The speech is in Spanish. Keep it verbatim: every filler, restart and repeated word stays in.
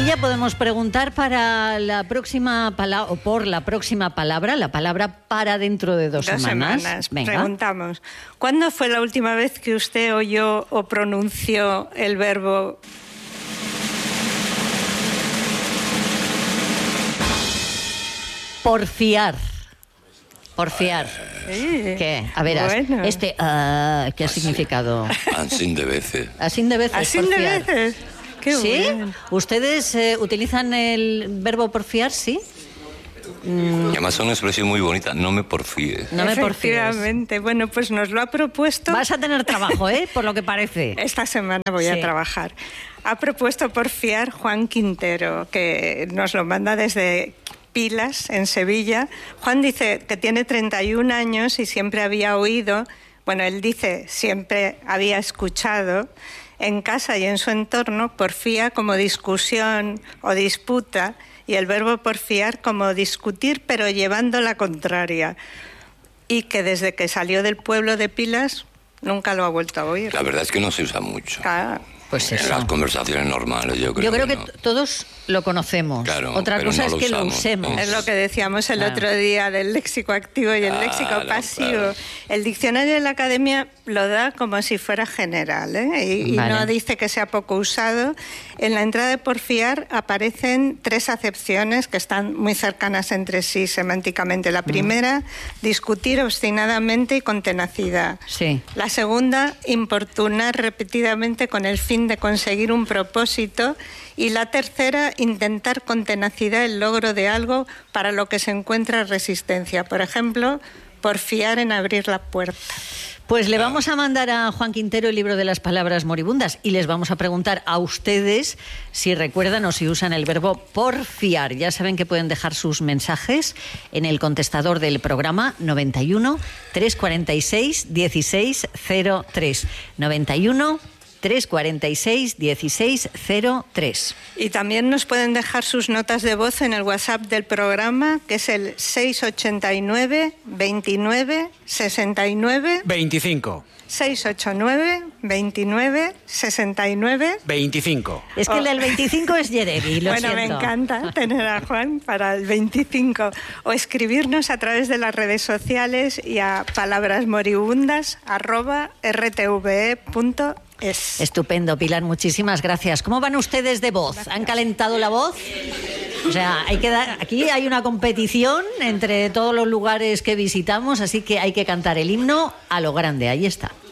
Y ya podemos preguntar para la próxima palabra, o por la próxima palabra, la palabra para dentro de dos, dos semanas. semanas. Venga. Preguntamos, ¿cuándo fue la última vez que usted oyó o pronunció el verbo porfiar? Porfiar. Sí. ¿Qué? A ver, Bueno. este, uh, ¿qué ha significado? Así de veces. Así de veces, Así de porfiar. veces? Qué ¿Sí? bien. ¿Ustedes eh, utilizan el verbo porfiar? Sí. Y además es una expresión muy bonita, no me porfíes. No me porfíes. Efectivamente. Bueno, pues nos lo ha propuesto... Vas a tener trabajo, ¿eh? Por lo que parece. Esta semana voy Sí. a trabajar. Ha propuesto porfiar Juan Quintero, que nos lo manda desde Pilas, en Sevilla. Juan dice que tiene treinta y un años y siempre había oído, bueno, él dice siempre había escuchado en casa y en su entorno porfía como discusión o disputa y el verbo porfiar como discutir pero llevando la contraria. Y que desde que salió del pueblo de Pilas nunca lo ha vuelto a oír. La verdad es que no se usa mucho. Ah, Pues En eso. las conversaciones normales, yo creo Yo creo que no. t- todos lo conocemos. Claro, Otra pero cosa no es lo que lo usamos. usemos. es lo que decíamos el Claro. otro día del léxico activo y el Claro, léxico pasivo. claro. El diccionario de la Academia lo da como si fuera general, ¿eh? y, y Vale. no dice que sea poco usado. En la entrada de porfiar aparecen tres acepciones que están muy cercanas entre sí semánticamente. La primera, discutir obstinadamente y con tenacidad. Sí. La segunda, importunar repetidamente con el fin de conseguir un propósito. Y la tercera, intentar con tenacidad el logro de algo para lo que se encuentra resistencia. Por ejemplo, porfiar en abrir la puerta. Pues le vamos a mandar a Juan Quintero el libro de las palabras moribundas y les vamos a preguntar a ustedes si recuerdan o si usan el verbo porfiar. Ya saben que pueden dejar sus mensajes en el contestador del programa noventa y uno, trescientos cuarenta y seis, dieciséis cero tres. noventa y uno, trescientos cuarenta y seis, dieciséis cero tres. Y también nos pueden dejar sus notas de voz en el WhatsApp del programa, que es el seis ocho nueve, veintinueve, sesenta y nueve. veinticinco. seis ocho nueve, veintinueve, sesenta y nueve. veinticinco. Es que el del veinticinco es Jeremy, lo Bueno, siento. me encanta tener a Juan para el veinticinco. O escribirnos a través de las redes sociales y a palabrasmoribundas arroba r t v e punto es. Estupendo, Pilar, muchísimas gracias. ¿Cómo van ustedes de voz? ¿Han calentado la voz? O sea, hay que dar, aquí hay una competición entre todos los lugares que visitamos, así que hay que cantar el himno a lo grande. Ahí está.